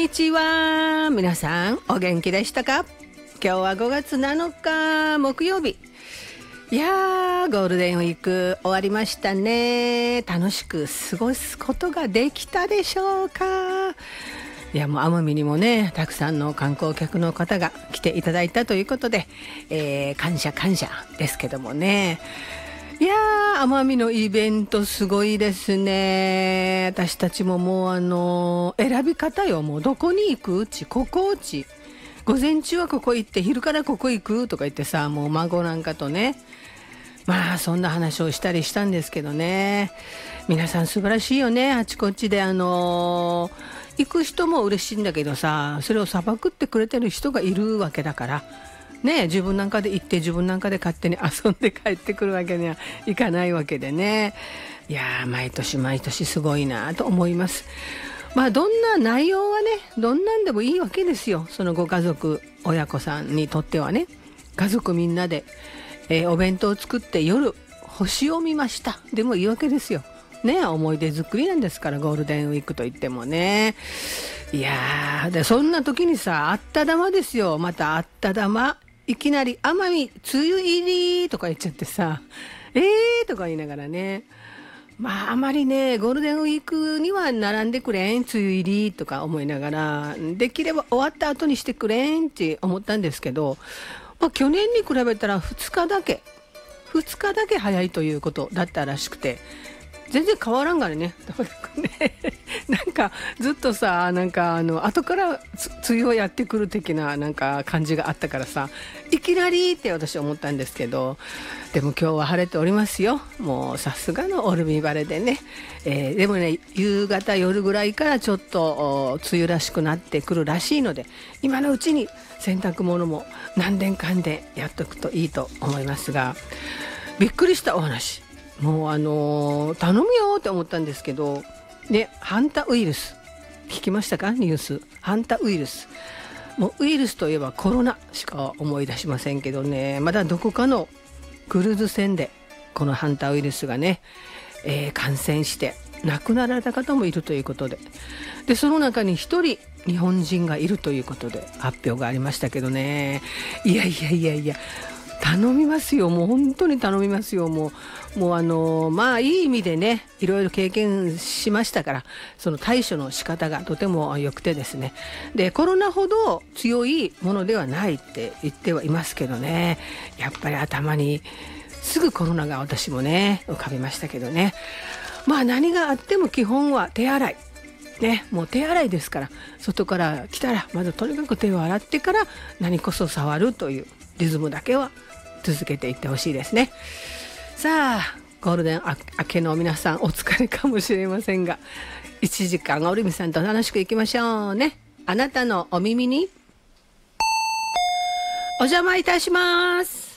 にちは。皆さんお元気でしたか？今日は5月7日木曜日。いやー、ゴールデンウィーク終わりましたね。楽しく過ごすことができたでしょうか？いや、もう奄美にもね、たくさんの観光客の方が来ていただいたということで、感謝ですけどもね。いやー、奄美のイベントすごいですね。私たちももう選び方よ。もうどこに行くここ午前中はここ行って昼からここ行くとか言ってさ、もう孫なんかとね、まあそんな話をしたりしたんですけどね。皆さん素晴らしいよね。あちこちで行く人も嬉しいんだけどさ、それをさばくってくれてる人がいるわけだからね、自分なんかで行って自分なんかで勝手に遊んで帰ってくるわけにはいかないわけでね。いやー、毎年すごいなと思います。まあどんな内容はね、どんなんでもいいわけですよ。そのご家族親子さんにとってはね、家族みんなで、お弁当を作って夜星を見ましたでもいいわけですよね。思い出作りなんですから、ゴールデンウィークといってもね。いやー、でそんな時にさ、あった玉ですよ。またあった玉、いきなり奄美梅雨入りとか言っちゃってさ、とか言いながらね、まああまりね、ゴールデンウィークには並んでくれん、梅雨入りとか思いながら、できれば終わった後にしてくれんって思ったんですけど、まあ、去年に比べたら2日だけ早いということだったらしくて、全然変わらんがね。なんかずっとさ、なんか後から梅雨をやってくる的ななんか感じがあったからさ、いきなりって私は思ったんですけど、でも今日は晴れておりますよ。もうさすがのオルミ晴れでね、でもね、夕方夜ぐらいからちょっと梅雨らしくなってくるらしいので、今のうちに洗濯物も何年間でやっとくといいと思いますが、びっくりしたお話、もう頼むよって思ったんですけどね。ハンタウイルス聞きましたか？ニュース。ハンタウイルス、もうウイルスといえばコロナしか思い出しませんけどね。まだどこかのクルーズ船でこのハンタウイルスがね、感染して亡くなられた方もいるということで、その中に一人日本人がいるということで発表がありましたけどね。いや頼みますよ。もう本当に頼みますよ。もうまあいい意味でね、いろいろ経験しましたから、その対処の仕方がとても良くてですね。で、コロナほど強いものではないって言ってはいますけどね、やっぱり頭にすぐコロナが私もね浮かびましたけどね。まあ何があっても基本は手洗いね。もう手洗いですから、外から来たらまずとにかく手を洗ってから何こそ触るというリズムだけは続けていってほしいですね。さあ、ゴールデン明けの皆さんお疲れかもしれませんが、1時間オルミさんと楽しくいきましょうね。あなたのお耳にお邪魔いたします。